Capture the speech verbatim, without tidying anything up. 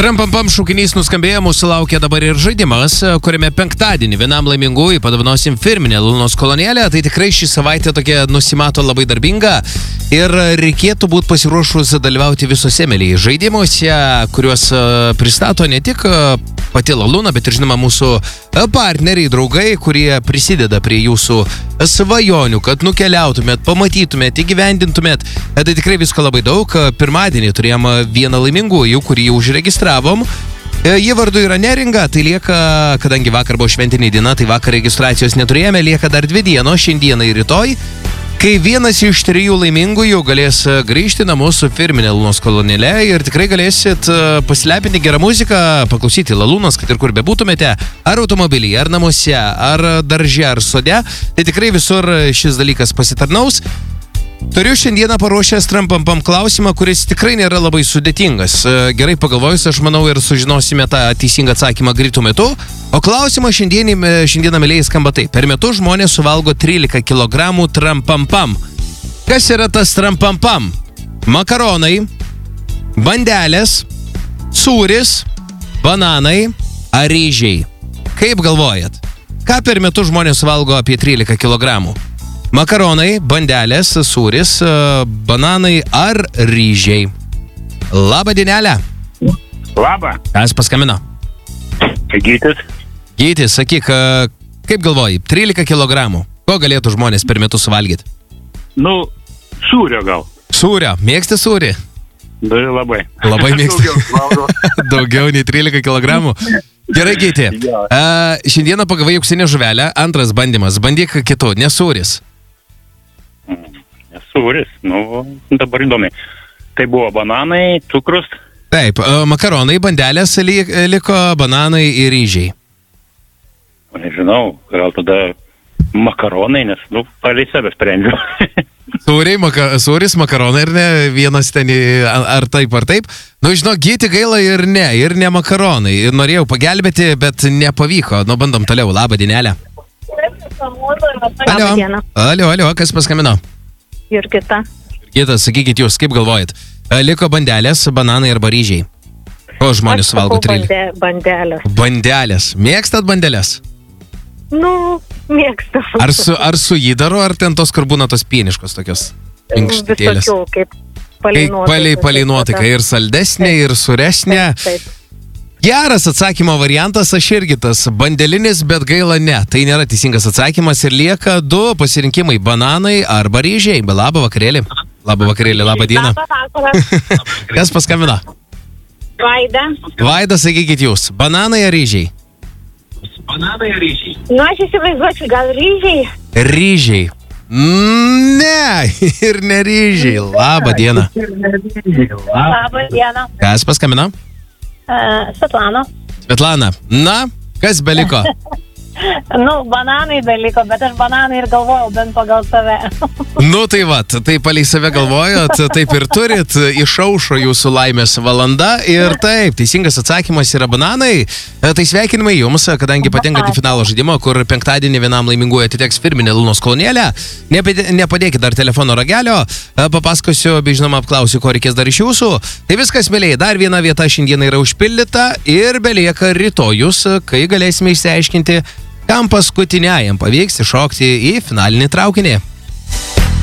Trampampam šūkinys nuskambėjo, mūsų laukia dabar ir žaidimas, kuriame penktadienį vienam laimingųjų padovanosim firminę Lunos kolonėlę. Tai tikrai šį savaitę tokia nusimato labai darbinga ir reikėtų būti pasiruošus dalyvauti visose mėlyje žaidimuose, kuriuos pristato ne tik pati Luna, bet ir žinoma mūsų partneriai, draugai, kurie prisideda prie jūsų svajonių, kad nukeliautumėt, pamatytumėt, įgyvendintumėt. Tai tikrai visko labai daug. Pirmadienį turėjom vieną laimingųjų, kurį jau užregistravom. Jie vardu yra Neringa, tai lieka, kadangi vakar buvo šventinė diena, tai vakar registracijos neturėjome, lieka dar dvi dienos, šiandieną ir rytoj, kai vienas iš trijų laimingųjų galės grįžti namo su firminė Lunos kolonėle ir tikrai galėsit pasilepinti gerą muziką, paklausyti Lunos, kad ir kur bebūtumėte, ar automobilyje, ar namuose, ar darže, ar sode, tai tikrai visur šis dalykas pasitarnaus. Turiu šiandieną paruošęs Trampampam klausimą, kuris tikrai nėra labai sudėtingas. Gerai pagalvojus, aš manau ir sužinosime tą teisingą atsakymą greitų metu. O klausimas šiandieną, šiandieną mėlyje skamba taip. Per metus žmonės suvalgo trylika kilogramų Trampampam. Kas yra tas Trampampam? Makaronai, bandelės, sūris, bananai ar ryžiai? Kaip galvojat? Ką per metus žmonės suvalgo apie trylika kilogramų? Makaronai, bandelės, sūris, bananai ar ryžiai? Labą dienelę. Labą. Kas paskambino? Gytis. Gytis, sakyk, kaip galvoji, trylika kilogramų. Ko galėtų žmonės per metus suvalgyti? Nu, sūrio gal. Sūrio. Mėgsti sūrį? Da, labai. Labai mėgsti. Daugiau, Daugiau nei trylika kilogramų. Gerai, Gyti. Uh, šiandieną pagavai auksinę žuvelę. Antras bandymas. Bandyk kitų, nesūris. Sūris, nu, dabar įdomi. Tai buvo bananai, cukrus. Taip, makaronai, bandelės liko, bananai ir ryžiai. Nežinau, gal tada makaronai, nes, nu, palei save sprendžiu. Sūriai, maka, sūris, makaronai ir ne, vienas ten ar taip, ar taip. Nu, žinok, Gyti gaila ir ne, ir ne makaronai. Ir norėjau pagelbėti, bet nepavyko. Nu, bandom toliau. Labą dienelę. Alio, alio, alio, kas paskambino? Jurgita. Jurgita, sakykit jūs, kaip galvojat? Liko bandelės, bananai arba ryžiai? Ko žmonės valgo trylika? Bandelės. Bandelės. Mėgstat bandelės? Nu, mėgstu. Ar su, ar su įdaru, ar ten tos, kur būna tos pieniškos tokios minkštėlės? Visokių, kaip palei nuotaiką. Palei, palei nuotaiką. Ir saldesnė, ir suresnė. Taip, taip. Geras atsakymo variantas, aš irgi tas bandelinis, bet gaila ne. Tai nėra teisingas atsakymas ir lieka du pasirinkimai – bananai arba ryžiai. Labą vakarėlį. Labą vakarėlį, labą dieną. Kas paskambino? Vaida. Vaida, sakykit jūs, bananai ar ryžiai? Bananai ar ryžiai? Nu, aš įsivaizduočiau, gal ryžiai? Ryžiai. Ne, ir ne ryžiai. Labą dieną. Labą dieną. Kas paskambino? Uh, Svetlana. Svetlana. Na, kas beliko? Nu, bananai beliko, bet aš bananai ir galvojau bent pagal save. Nu tai va, tai palei save galvojot, taip ir turit, išaušo jūsų laimės valanda ir taip, teisingas atsakymas yra bananai. Tai sveikinimai jums, kadangi patenkate į finalo žaidimą, kur penktadienį vienam laimingųjų atiteks firminė Lunos kolonėlė. Nepadėkit dar telefono ragelio, papasakosiu, bei žinoma apklausiu, ko reikės dar iš jūsų. Tai viskas, mėlyje, dar viena vieta šiandieną yra užpildyta ir belieka rytojus, kai galėsime išsiaiškinti, kam paskutiniajam pavyks įšokti į finalinį traukinį.